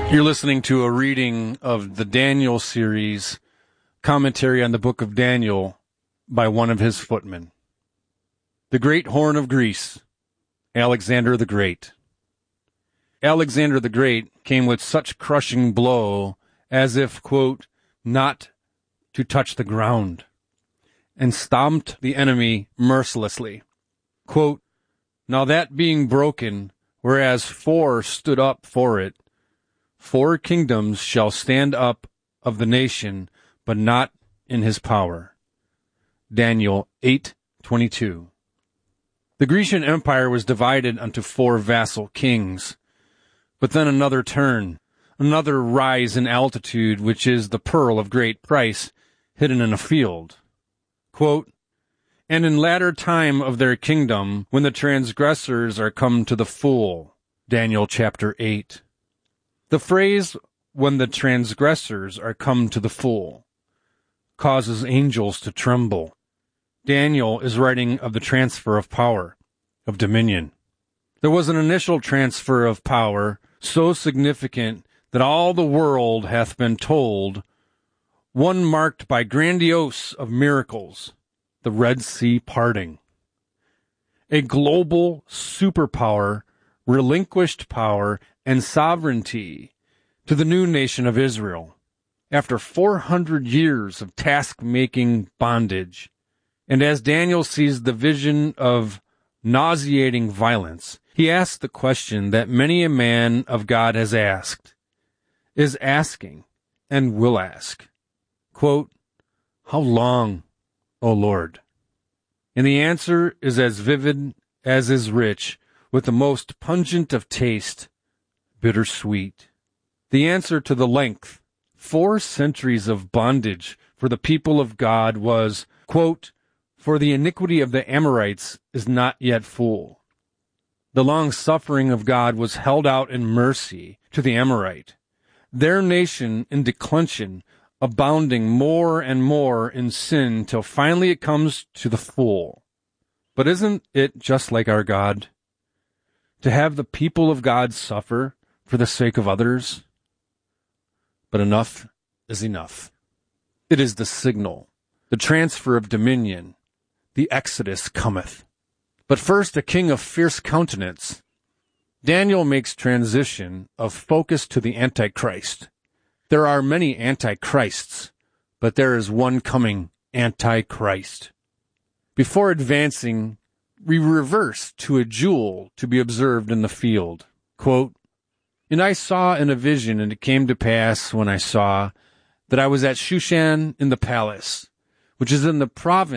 You're listening to a reading of the Daniel series, commentary on the book of Daniel by one of his footmen. The Great Horn of Greece, Alexander the Great. Alexander the Great came with such crushing blow as if, quote, not to touch the ground, and stomped the enemy mercilessly. Quote, now that being broken, whereas 4 stood up for it, 4 kingdoms shall stand up of the nation, but not in his power. Daniel 8:22. The Grecian Empire was divided unto 4 vassal kings, but then another turn, another rise in altitude, which is the pearl of great price hidden in a field. Quote, and in latter time of their kingdom, when the transgressors are come to the full. Daniel chapter 8. The phrase, when the transgressors are come to the full, causes angels to tremble. Daniel is writing of the transfer of power, of dominion. There was an initial transfer of power so significant that all the world hath been told, one marked by grandiose of miracles, the Red Sea parting. A global superpower relinquished power and sovereignty to the new nation of Israel after 400 years of task-making bondage. And as Daniel sees the vision of nauseating violence, he asks the question that many a man of God has asked, is asking, and will ask. Quote, how long, O Lord? And the answer is as vivid as is rich, with the most pungent of taste, bittersweet. The answer to the length, 4 centuries of bondage for the people of God was, quote, for the iniquity of the Amorites is not yet full. The long suffering of God was held out in mercy to the Amorite, their nation in declension, abounding more and more in sin till finally it comes to the full. But isn't it just like our God to have the people of God suffer for the sake of others? But enough is enough. It is the signal, the transfer of dominion, the Exodus cometh. But first, a king of fierce countenance. Daniel makes transition of focus to the Antichrist. There are many Antichrists, but there is one coming Antichrist. Before advancing, we reverse to a jewel to be observed in the field. Quote, and I saw in a vision, and it came to pass when I saw that I was at Shushan in the palace, which is in the province